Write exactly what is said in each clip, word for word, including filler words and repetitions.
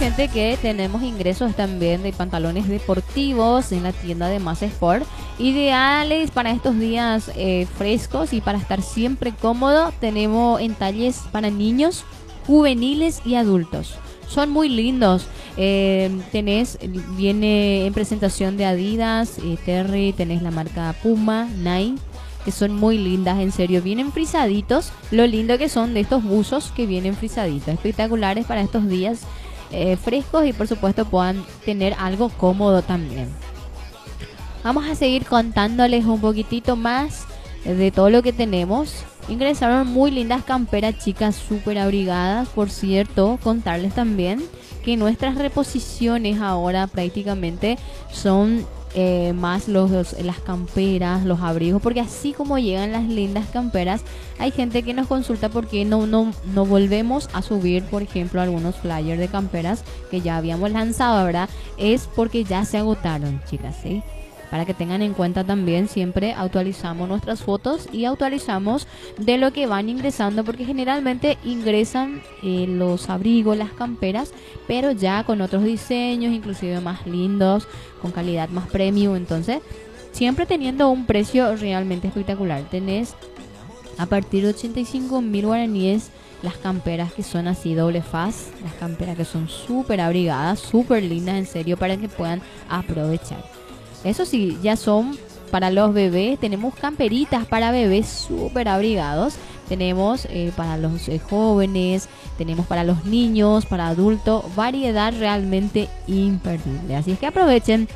obviamente que tenemos ingresos también de pantalones deportivos en la tienda de Más Sport, ideales para estos días eh, frescos y para estar siempre cómodo. Tenemos en talles para niños, juveniles y adultos. Son muy lindos. Eh, tenés, viene en presentación de Adidas, eh, Terry, tenés la marca Puma, Nike, que son muy lindas, en serio. Vienen frisaditos. Lo lindo que son de estos buzos que vienen frisaditos. Espectaculares para estos días eh, frescos y por supuesto puedan tener algo cómodo también. Vamos a seguir contándoles un poquitito más de todo lo que tenemos. Ingresaron muy lindas camperas, chicas, súper abrigadas. Por cierto, contarles también que nuestras reposiciones ahora prácticamente son eh, más los, los las camperas, los abrigos, porque así como llegan las lindas camperas, hay gente que nos consulta por qué no, no, no volvemos a subir, por ejemplo, algunos flyers de camperas que ya habíamos lanzado, ¿verdad? Es porque ya se agotaron, chicas, ¿sí? Para que tengan en cuenta también, siempre actualizamos nuestras fotos y actualizamos de lo que van ingresando, porque generalmente ingresan eh, los abrigos, las camperas, pero ya con otros diseños, inclusive más lindos, con calidad más premium. Entonces, siempre teniendo un precio realmente espectacular. Tenés a partir de ochenta y cinco mil guaraníes las camperas que son así doble faz, las camperas que son súper abrigadas, súper lindas, en serio, para que puedan aprovechar. Eso sí, ya son para los bebés. Tenemos camperitas para bebés súper abrigados. Tenemos eh, para los eh, jóvenes, tenemos para los niños, para adultos. Variedad realmente imperdible. Así es que aprovechen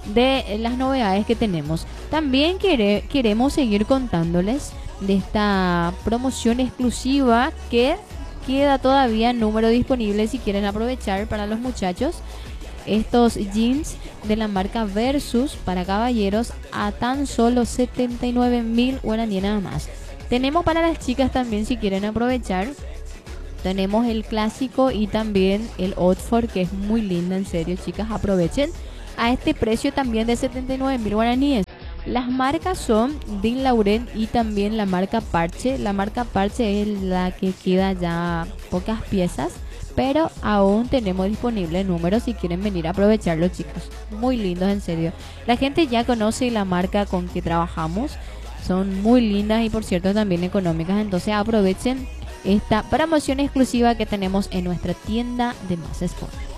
de las novedades que tenemos. También quiere, queremos seguir contándoles de esta promoción exclusiva que queda todavía en número disponible si quieren aprovechar para los muchachos. Estos jeans de la marca Versus para caballeros a tan solo setenta y nueve mil guaraníes nada más. Tenemos para las chicas también, si quieren aprovechar. Tenemos el clásico y también el Oxford, que es muy linda, en serio, chicas, aprovechen a este precio también de setenta y nueve mil guaraníes. Las marcas son Dean Laurent y también la marca Parche. La marca Parche es la que queda ya pocas piezas, pero aún tenemos disponible números si quieren venir a aprovecharlo, chicos. Muy lindos, en serio. La gente ya conoce la marca con que trabajamos. Son muy lindas y, por cierto, también económicas. Entonces aprovechen esta promoción exclusiva que tenemos en nuestra tienda de Más Sport.